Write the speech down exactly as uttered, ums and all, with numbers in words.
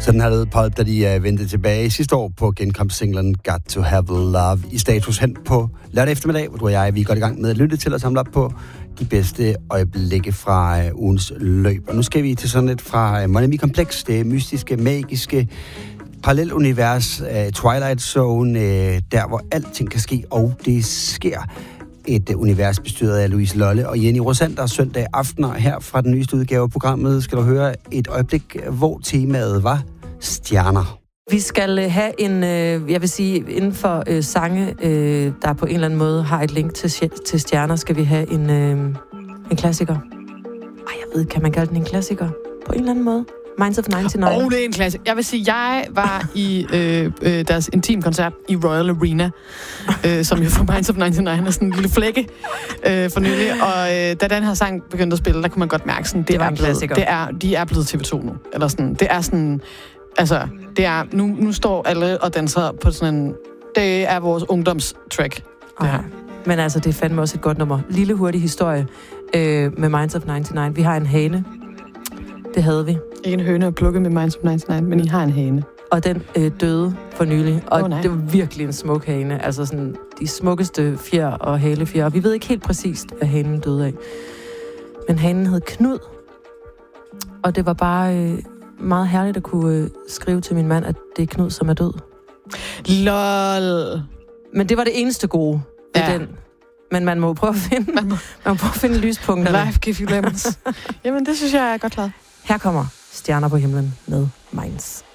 Sådan har det Pulp, da de uh, vendte tilbage sidste år på genkomstsinglen Got to Have Love i status hen på lørdag eftermiddag, hvor du og jeg vi er godt i gang med at lytte til at samle op på de bedste øjeblikke fra uh, ugens løb. Og nu skal vi til sådan lidt fra uh, Monami Kompleks, det mystiske, magiske parallelunivers, uh, Twilight Zone, uh, der hvor alting kan ske, og det sker. Et uh, univers bestyret af Louise Lolle og Jenny Rosander søndag aftener her fra den nyeste udgave af programmet. Skal du høre et øjeblik, hvor temaet var stjerner. Vi skal øh, have en, øh, jeg vil sige, inden for øh, sange, øh, der på en eller anden måde har et link til, til stjerner, skal vi have en, øh, en klassiker. Ej, jeg ved, kan man kalde den en klassiker? På en eller anden måde. Minds of nioghalvfems. Åh, oh, det er en klassiker. Jeg vil sige, jeg var i øh, øh, deres intimkoncert i Royal Arena, øh, som jo for Minds of nioghalvfems er sådan en lille flække øh, for nylig. Og øh, da den her sang begyndte at spille, der kunne man godt mærke, sådan, det, det er en klassiker. Det er, de er blevet T V to nu. Eller sådan, det er sådan... Altså, det er, nu, nu står alle og danser på sådan en... Det er vores ungdomstrack, det her. Men altså, det er fandme også et godt nummer. Lille hurtig historie øh, med Minds of nioghalvfems. Vi har en hane. Det havde vi. Ikke en høne at plukke med Minds of nioghalvfems, men I har en hane. Og den øh, døde for nylig. Og oh, det var virkelig en smuk hane. Altså sådan de smukkeste fjer og halefjer. Og vi ved ikke helt præcist, hvad hanen døde af. Men hanen hed Knud. Og det var bare... Øh, meget herligt at kunne øh, skrive til min mand, at det er Knud, som er død. Lol. Men det var det eneste gode ved ja. den. Men man må prøve at finde, man må, man må prøve at finde lyspunkterne. Life give you lemons. Jamen, det synes jeg er godt klart. Her kommer Stjerner på himlen med Minds.